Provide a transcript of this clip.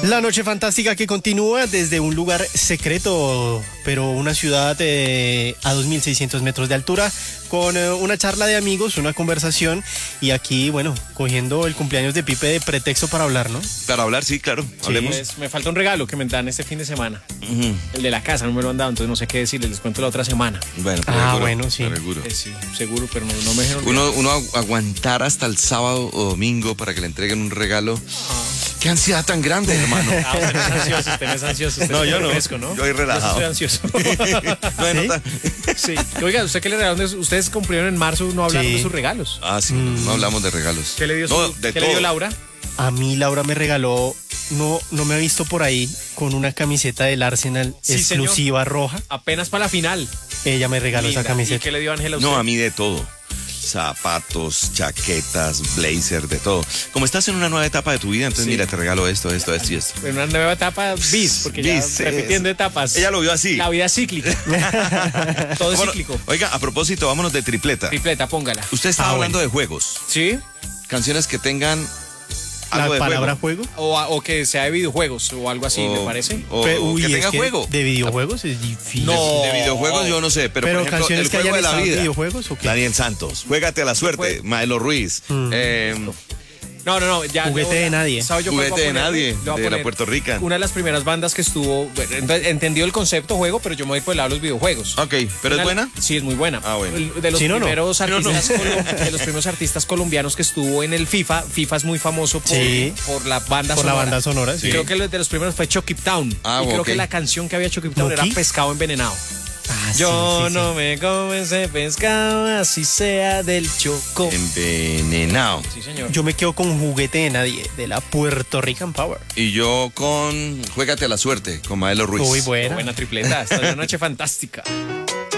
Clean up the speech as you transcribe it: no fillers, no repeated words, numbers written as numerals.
La noche fantástica que continúa desde un lugar secreto, pero una ciudad a 2.600 metros de altura, con una charla de amigos, una conversación, y aquí, bueno, cogiendo el cumpleaños de Pipe de pretexto para hablar, ¿no? Para hablar, sí, claro. Hablemos. Pues, me falta un regalo que me dan este fin de semana. El de la casa, no me lo han dado, entonces no sé qué decirles, les cuento la otra semana. Bueno, bueno, sí. Seguro. Sí, seguro, pero no me dejaron. Uno aguantar hasta el sábado o domingo para que le entreguen un regalo. Qué ansiedad tan grande, hermano. Usted no es ansioso, Usted No, es yo no. fresco, ¿no? Yo soy relajado. Yo sí estoy ansioso. No hay nota. Sí. Oiga, ¿usted qué le regalaron? Ustedes cumplieron en marzo, no hablaron de sus regalos. Ah, sí, no hablamos de regalos. ¿Qué le dio, de ¿qué todo. le dio Laura? A mí Laura me regaló, no me ha visto por ahí, con una camiseta del Arsenal Sí, exclusiva roja. Apenas para la final. Ella me regaló Linda. esa camiseta. ¿Y qué le dio Ángela a usted? No, a mí de todo. Zapatos, chaquetas, blazer, de todo. Como estás en una nueva etapa de tu vida, entonces Sí. mira, te regalo esto y esto. En una nueva etapa bis, porque Bis, ya repitiendo etapas. Ella lo vio así. La vida es cíclica. Todo es Bueno, cíclico. Oiga, a propósito, vámonos de tripleta. Tripleta, póngala. Usted estaba hablando de juegos. ¿Sí? Canciones que tengan La algo de palabra juego. juego. O que sea de videojuegos o algo así, ¿le parece? O Uy, que es tenga que juego. de videojuegos es difícil. No. De videojuegos yo no sé, pero por ejemplo, canciones el que juego hayan de la estado en vida. videojuegos, ¿o qué? Daniel Santos, Juégate a la suerte, Pues- Maelo Ruiz. No, ya. Juguete de nadie. ¿Sabe yo cuál Juguete de voy a poner? nadie, Le voy a de la poner Puerto Rican. Una de las primeras bandas que estuvo, bueno, entendió el concepto juego, pero yo me voy por el lado de los videojuegos. Ok, ¿pero es Una- buena? Sí, es muy buena. Ah, bueno. De los Sí, no. primeros Sí, no. artistas de los primeros artistas colombianos que estuvo en el FIFA. FIFA es muy famoso Sí. por la banda Por sonora. la banda sonora, sí. Creo que de los primeros fue Chucky Town. Ah, y creo ok. que la canción que había Chucky Town era ¿Chucky? Pescado Envenenado. Ah, sí, Yo sí, no sí. me como ese pescado, así sea del Choco. Envenenado. Sí, señor. Yo me quedo con Juguete de nadie, de la Puerto Rican Power. Y yo con Juégate a la suerte, con Maelo Ruiz. Muy Buena buena. tripleta. Esta es una noche fantástica.